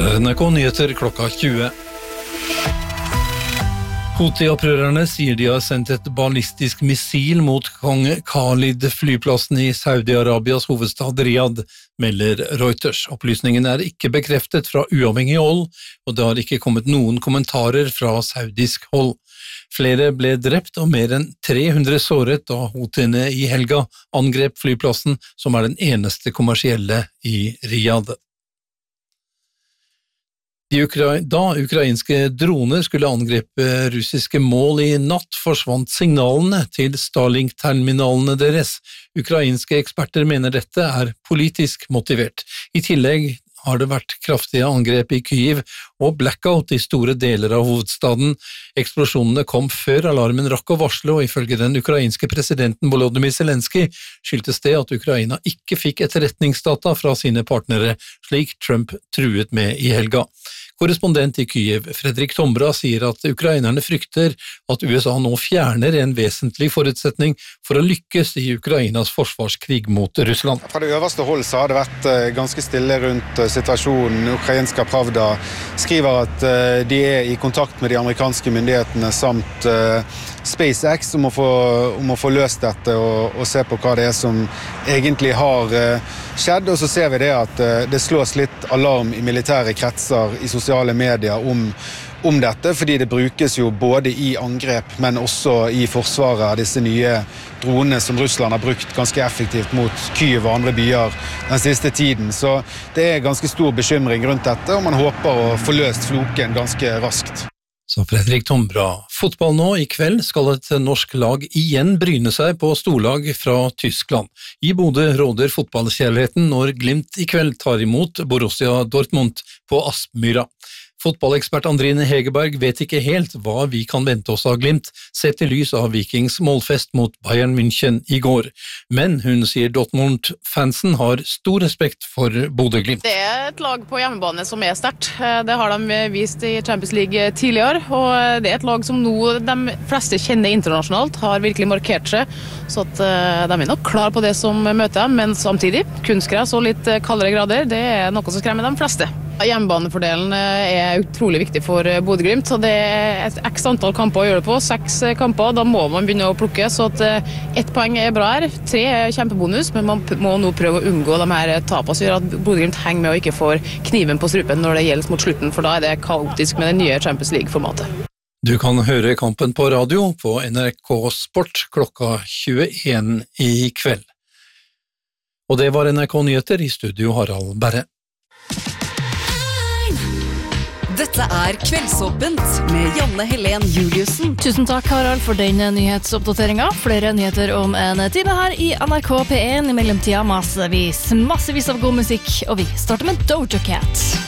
Her NRK Nyheter klokka 20. Houthi-opprørerne sier de har sendt et ballistisk missil mot kong Khalid-flyplassen i Saudi-Arabias hovedstad Riyadh, melder Reuters. Opplysningen er ikke bekreftet fra uavhengig hold, og det har ikke kommet noen kommentarer fra saudisk hold. Flere ble drept og mer enn 300 såret da Houthiene i helga angrep flyplassen, som er den eneste kommersielle i Riyadh. Da ukrainske droner skulle angripe russiske mål i natt, forsvant signalene til Starlink-terminalene deres. Ukrainske eksperter mener dette er politisk motivert. I tillegg har det vært kraftige angrep i Kyiv og blackout i store deler av hovedstaden. Eksplosjonene kom før alarmen rakk å varsle, og ifølge den ukrainske presidenten Volodymyr Zelenskyj skyldtes det at Ukraina ikke fikk etterretningsdata fra sine partnere, slik Trump truet med i helga. Korrespondent i Kyiv, Fredrik Tombra, sier at ukrainerne frykter at USA nå fjerner en vesentlig forutsetning for å lykkes i Ukrainas forsvarskrig mot Russland. Fra det øverste hold så har det vært ganske stille rundt situasjonen. Ukrainska Pravda skriver at de er i kontakt med de amerikanske myndighetene samt SpaceX om å få løst dette og se på hva det er som egentlig har skjedd. Og så ser vi det at det slås litt alarm i militære kretser i sosiale medier om dette, fordi det brukes jo både i angrep, men også i forsvaret av disse nye dronene som Russland har brukt ganske effektivt mot Kyiv og andre byer den siste tiden. Så det er ganske stor bekymring rundt dette, og man håper å få løst floken ganske raskt. Så Fredrik Tombra. Fotball nå. I kveld skal et norsk lag igjen bryne seg på storlag fra Tyskland. I Bodø råder fotballkjærligheten når Glimt i kveld tar imot Borussia Dortmund på Aspmyra. Fotballekspert Andrine Hegerberg vet ikke helt hva vi kan vente oss av Glimt, sett i lys av Vikings målfest mot Bayern München i går. Men hun sier Dortmund-fansen har stor respekt for Bodø-Glimt. Det er et lag på hjemmebane som er sterkt. Det har de vist i Champions League tidligere, og det er et lag som nå de fleste kjenner internasjonalt, har virkelig markert seg, så at de er nok klar på det som møter dem, men samtidig, kunstgress og litt kaldere grader, det er noe som skremmer de fleste. Hjemmebanefordelen er utrolig viktig for Bodø-Glimt, så det er et x antall kamper å gjøre det på, 6 kamper, da må man begynne å plukke, så at 1 poeng er bra her, 3 er kjempebonus, men man må nå prøve å unngå de her tapene som gjør at Bodø-Glimt henger med og ikke får kniven på strupen når det gjelder mot slutten, for da er det kaotisk med det nye Champions League-formatet. Du kan høre kampen på radio på NRK Sport klokka 21 i kveld. Og det var NRK Nyheter, i studio Harald Berre. Dette er Kveldsåpent med Janne Helen Juliussen. Tusen takk, Harald, for den nyhetsoppdateringen. Flere nyheter om en time her i NRK P1. I mellomtida massevis av god musikk, og vi starter med Doja Cat.